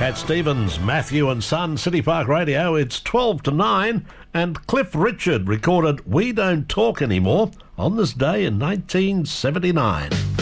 Cat Stevens, Matthew and Son, City Park Radio. It's 12 to 9 and Cliff Richard recorded We Don't Talk Anymore on this day in 1979.